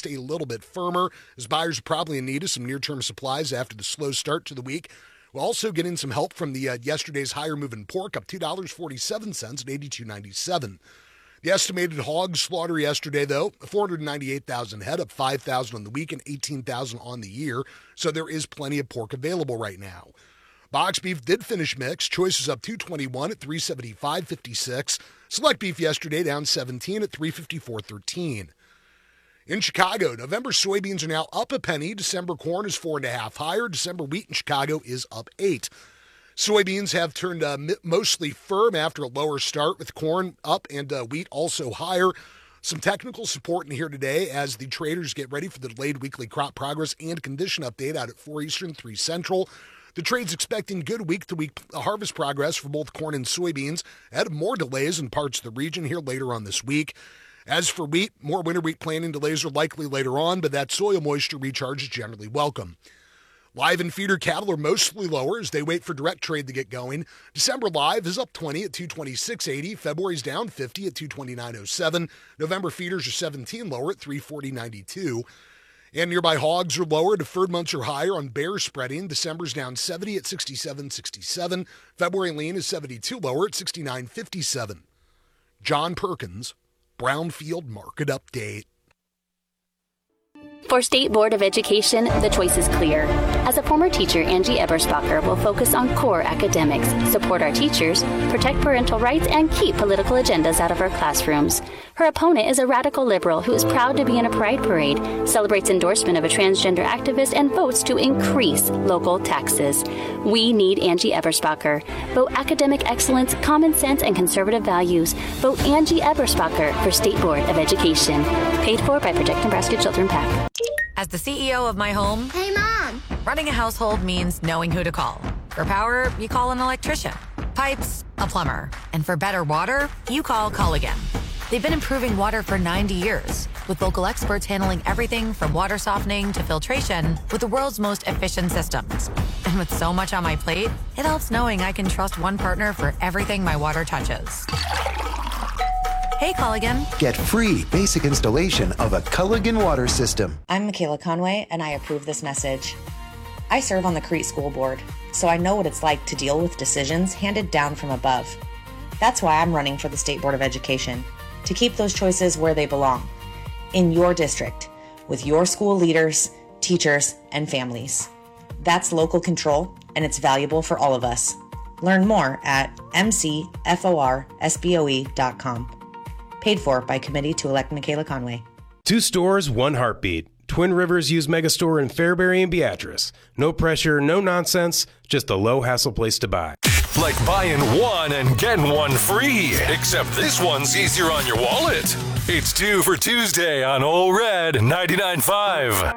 stay a little bit firmer as buyers are probably in need of some near-term supplies after the slow start to the week. We'll also get in some help from the yesterday's higher moving pork, up $2.47 at $82.97. The estimated hog slaughter yesterday, though, 498,000 head, up 5,000 on the week and 18,000 on the year, so there is plenty of pork available right now. Box beef did finish mixed. Choices up $2.21 at $375.56. Select beef yesterday down 17 at $354.13. In Chicago, November soybeans are now up a penny. December corn is 4.5 higher. December wheat in Chicago is up 8. Soybeans have turned mostly firm after a lower start, with corn up and wheat also higher. Some technical support in here today as the traders get ready for the delayed weekly crop progress and condition update out at 4 Eastern, 3 Central. The trade's expecting good week-to-week harvest progress for both corn and soybeans, ahead of more delays in parts of the region here later on this week. As for wheat, more winter wheat planting delays are likely later on, but that soil moisture recharge is generally welcome. Live and feeder cattle are mostly lower as they wait for direct trade to get going. December live is up 20 at $226.80. February's down 50 at $229.07. November feeders are 17 lower at $340.92. And nearby hogs are lower. Deferred months are higher on bear spreading. December's down 70 at $67.67. February lean is 72 lower at $69.57. John Perkins, Brownfield Market Update. For State Board of Education, the choice is clear. As a former teacher, Angie Eberspacher will focus on core academics, support our teachers, protect parental rights, and keep political agendas out of our classrooms. Her opponent is a radical liberal who is proud to be in a pride parade, celebrates endorsement of a transgender activist, and votes to increase local taxes. We need Angie Eberspacher. Vote academic excellence, common sense, and conservative values. Vote Angie Eberspacher for State Board of Education. Paid for by Protect Nebraska Children PAC. As the CEO of my home, Hey, Mom! running a household means knowing who to call. For power, you call an electrician. Pipes, a plumber. And for better water, you call Culligan. They've been improving water for 90 years, with local experts handling everything from water softening to filtration with the world's most efficient systems. And with so much on my plate, it helps knowing I can trust one partner for everything my water touches. Hey, Culligan. Get free basic installation of a Culligan water system. I'm Michaela Conway, and I approve this message. I serve on the Crete School Board, so I know what it's like to deal with decisions handed down from above. That's why I'm running for the State Board of Education, to keep those choices where they belong, in your district, with your school leaders, teachers, and families. That's local control, and it's valuable for all of us. Learn more at mcforsboe.com. Paid for by Committee to Elect Michaela Conway. 2 stores, 1 heartbeat. Twin Rivers Used Megastore in Fairbury and Beatrice. No pressure, no nonsense, just a low-hassle place to buy. Like buying one and getting one free, except this one's easier on your wallet. It's 2 for Tuesday on Ole Red 99.5.